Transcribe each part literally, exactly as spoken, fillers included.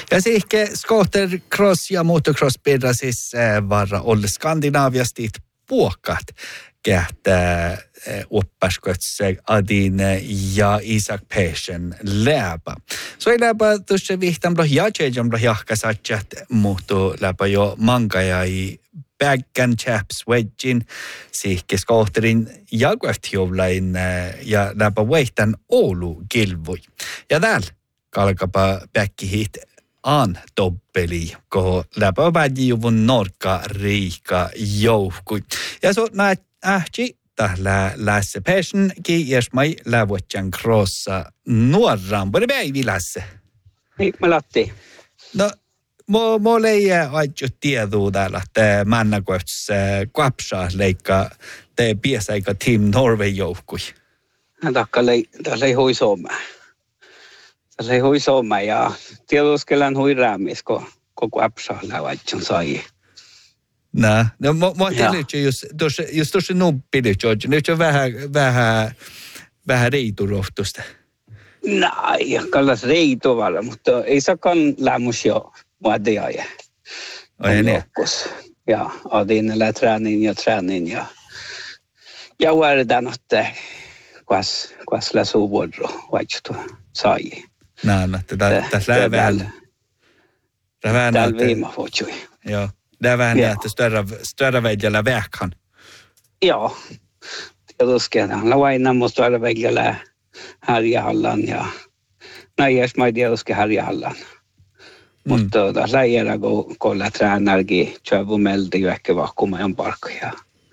Ja sitten scootercross ja motocross-pidra siis varra olla Skandinaaviastit puokkat kähtää oppaskotseg Adin ja Isak Persson läpä. Så ei läpä tuossa vihtamlo jatjejamlo jahkasatjat muhtu läpä jo mankajai Baggan Chaps Wedgin sihke skohterin jalkuahtjovlain ja läpä veihtan Oulu kilvui. Ja täällä kalkapa päkkihit an doppeli, koho läpä väjivun norka riika jouhkui. Ja so näet ähti tällä Lasse Persson kiiesmai lävuotjan krossa nuorran. Pori päivi Lasse. Eikö latti? No, mo mo leijä aitju tieduu täällä, että männäkohts kapsaa leikka te piesaikä Team Norway jouhkui. Takka lei, tässä ei hui Suomea. Tässä ei hui Suomea ja tieduskelän hui räämis, kun koko kapsaa lävuotjan sai. Nää, no mä mä tiedän, jos tuossa jos tuossa nuppili George, nyt on vähän vähän vähän reiturohtusta. Nej, kallas reitovalla, mutta ei saakaan lämmus jo muotiaja. Oi niin. Ja adinella träning ja träning ja ja värdan att kas kas la suvodro vaihto sai. Nää, no tätä tässä vähän vähän tällä viime vuosi. Joo. Det är väl att större större väggarna verkan. Ja. Jag ska han laina måste vara väggarna här i Halland ja. Nej, jag ska det ska här i Halland. Mutta då lägger gå kolla tränargi köra melde ju inte vara komma en park ja.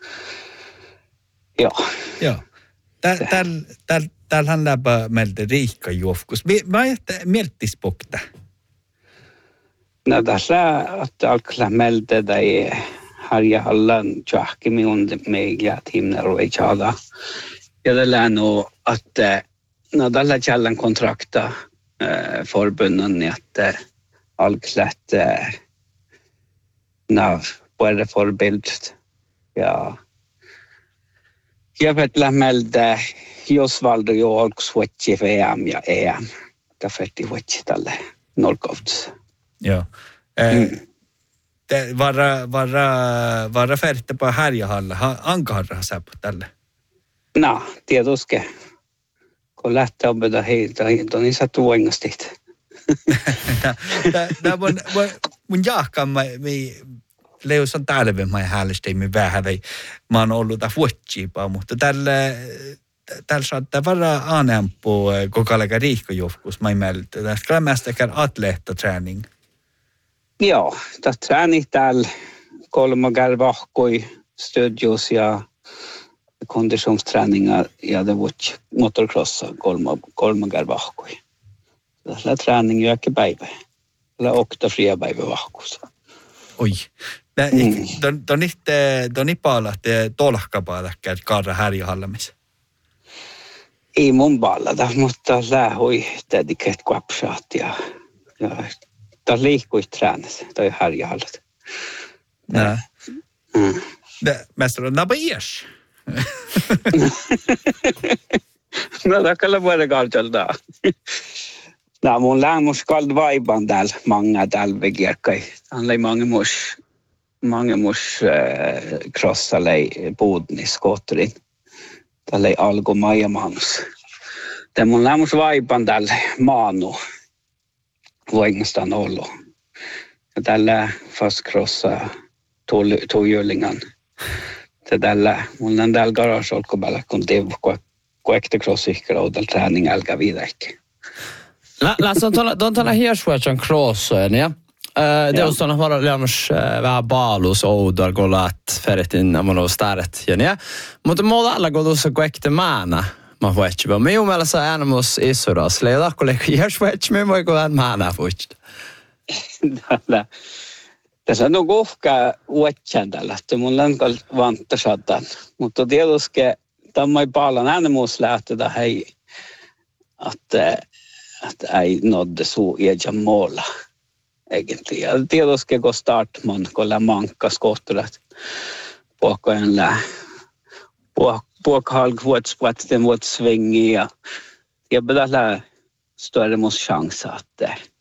Ja. Ja. Där där där där han läpä melde riikka juofkus. Mä miettis pokta. No tässä että alkaa melde tai harja Halland tjahkimi under mig ja timna roichada. Ja det lär nog att no tällä källan kontrakta förbunden att alklätt nav både förbild ja jag vet la melde Josvaldo jo alkuswatchi V M ja E M. Kafetti watchi tälle Norrkovts. Joo. Mm. Varra, varra, varra färgtä på Härjahalla. Ankaharra säppo tälle? No, tietysti. Kun lähtee opeta heiltä, niin sä tuengastit. Tämä mun, mun jahkamma, leus on talven mä häälisteimme vähän. Mä oon ollut tässä vuotsiipaa, mutta tällä tällä saattaa varra aanempu kokalega riikkojuhkus. Mä imeltä. Tästä klämmästäkään atleettaträning. Joo, tässä tränit täällä kolmagar vahkoi studios ja konditionsträningar ja det var motocrossa kolma kolmagar vahkoi. Tässä träning ju inte päivä. Eller åtta fria päivä vahkus. Oi. Nä mm. don don inte don inte pala te tolkkapaala käy karra Härjahallamis. Ei mun palata, mutta lähoi dediket kvapsat ja ja där liikkui tränässä toi Härjahallat. Nä. Mm. Det mästare nabaies. No det kan vara galtalda. No mun lämmus kald vaiban täällä många täällä vägärkai. Han lei många mus många mus krossa lei bodni skotterin. Täällä ei algo majamans. Det mun lämmus vaiban täällä maanu. Voingastaan ollut. Ja tällä fast crossa tohjulingan. Ja tällä mulla on täällä garage-olkopäällä, kun tein koekta cross-ihkellä uudella träning älkää viidäkki. Lasse, on tuolla hirsvuotsan crossojen, ja? Det on tuolla vara lämmäs vähän baalus oudar golat feritin amano staret, ja? Mutta mulla alla går tuossa koekta maana. Mä voitsi, mutta minun mielestä äänemus isoras. Leila, kun leikki hirsvuotsi, me voi kun maana voitsi. Tällä. Tässä on kohka uotsan tällä, että mulla on vanta saatan. Mutta tietysti tämä ei paljon äänemus lähteä hei, että että ei nådde så egen mål egentligen. Tietysti kun startman, kun lä mankka skottelet puokkojen lä puokhalg vuotspratten mot svingi ja jag bedalla större mot chans att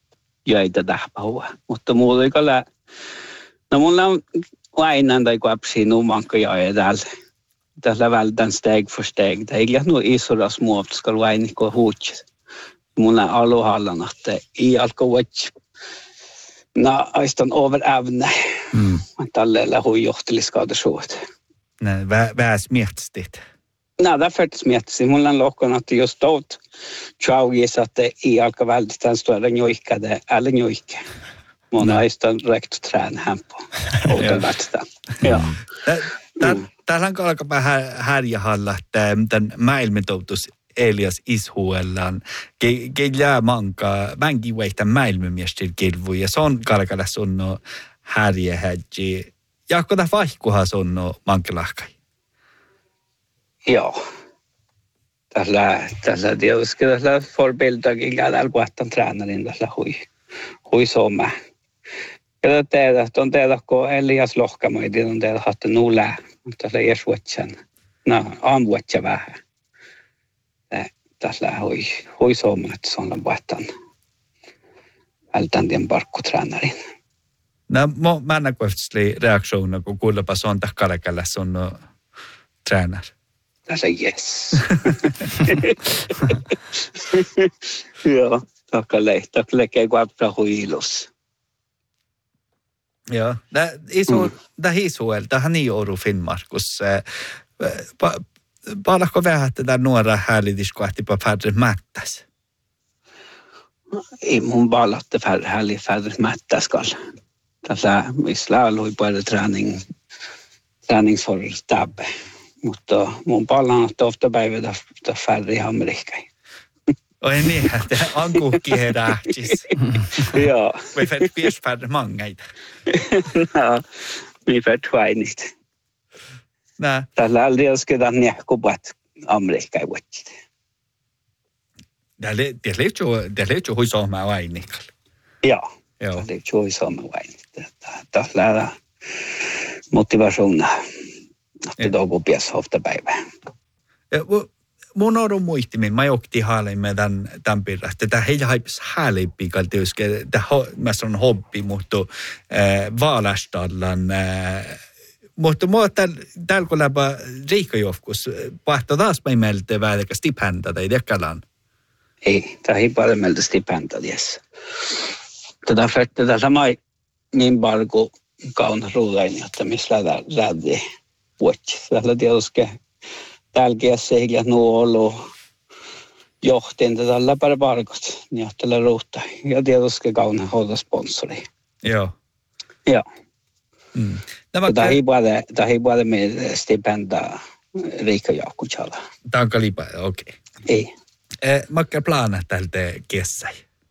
jäitä tähpäivää. Mutta mulla ei ole, no mulla on aina tai kuapsia numanka jäitä täällä. Tällä vältän steg för steg. Det är inte nog isora små att ska vara inne och hot. Mulla on aluhallan att i alkohol. Na, aistan over ävne. Mm. Tällä hui johteliskadasuut. Nej, vad smietstigt. Nej, det är för smietstigt. Mulla on lohkon att just då tjaugis att i alkoholväldet den stora njojkade eller njojke. Mulla aistan rekt trän hem på återvärsten. Ja. Täällä on alkaa härjähalla, että tämän maailmantoutus Elias Ishuellaan. Keillä manka, mänkin veitä maailmanmiestil kilvu, ja se on kalkalla sunno härjähädji. Jaakko tämä vaihkuhan sunno mankelahkai? Joo. Tällä, tällä tietysti tällä forbildakin täällä puhutaan treenarin tällä hui, hui somme. Ja tehdä, on tehdä, kun Elias lohkamoidi, on tehdä, että nulle. Mutta se ei suotsen. No, on vuotsa vähän. Tässä hui, hui sooma, että se on vuotan vältän tien parkkutreenarin. No, mä en kuitenkin reaktiona, kun kuulepa se on takkalekalla sun treenar. Tässä yes. Joo, takkalle, takkalle käy kuapra huilus. Joo, iso, tämä Isuel, tähän ei ollut Finnmarkus. Paljonko vähän tätä nuora häälitiskoahti på färre mättäs? Ei mun palatte färre häli färre mättäs kall. Tässä missä oli paljon träning, träningsfortabbe. Mutta mun palannut ofta päivä färre Amerikkai. Oi niin, että on kuhki herähtis. Joo. Vi får pies färre mangaita. No, vi får tvainit. Nää. Tällä aldrig jag skulle den näkubat Amerikka i vuotsit. Det är lite hui sooma vainikal. Joo. Joo. Det är hui sooma vainikal. Tällä motivationen att då gå pies ofta päivä. Mun on muistimin, mä jokti haalimme tämän, tämän pirra, että tämä ei haipis häälipi kalti, tämä on hobby, mutta äh, vaalastallan, äh, mutta mua täällä kun läpä riikkajofkus, pahto taas mä imeltä välikä stipenda tai dekkalan. Ei, tämä ei paljon meiltä stipenda, jes. Tätä färtte tässä mai niin paljon kauna ruudaini, että missä lähti vuotsi. Tällä tietysti tälkiässä ei ole ollut johtiin tätä läpäri parkot, niin tällä ruutta. Ja tietysti kauna hoida sponsori. Joo. Joo. Mm. Tämä ei puhuta, tämä ei puhuta meidän stipenda Riikka Jaakkutsala. Tämä on kalipa, okei. Okay. Ei. Eh, Makka plana tältä kesä?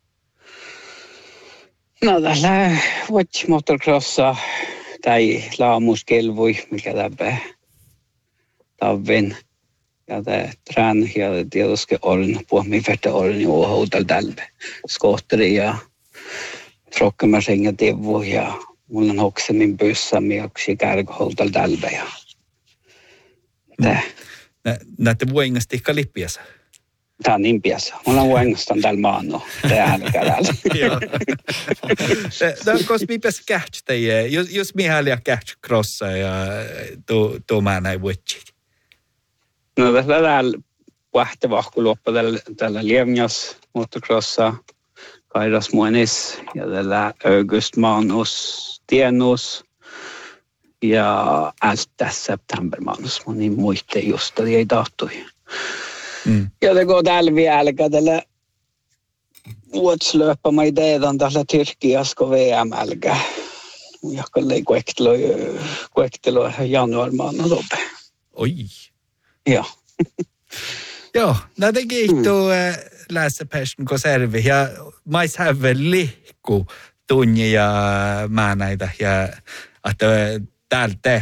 No tällä vuotsi motocrossa tai laamuskilvui, mikä läpä tavin. Ja det trän ja tietysti orn på min färte orn i hotell Dalbe. Skotteri ja trockemaskinga devo ja mulla on också min bussa med också kärg hotell Dalbe ja. Det. Näette vuengasti kalippiassa. Tää niin piässä. Mulla on vuengastan tällä maano. Det är härligt. Joo. No, koska mi pääs catch teie, jos jos mi häliä catch crossa ja to to mä näin vuotsi. No tässä täällä vahtevahkuluoppa tällä, tällä Lievnjas motocrossa, Kairas Muonis ja tällä August Manus Tienus ja Ältä September Manus. Mä niin muitte just, että ei tahtui. Mm. Ja det går tällä vielä tällä vuotslöppa mä idean tällä Tyrkiasko V M-älkä. Ja kalli kuektelo, kuektelo januar Manu loppe. Oi. Joo. Joo, no det kiittoo mm. lässäpääsyn konservi ja mais hävä lihku tunni ja mä näitä ja että täältä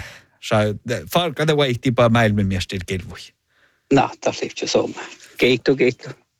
farkade vaihtipa maailmanmestarkilvui. No, tässä on se. Kiitos, kiitos.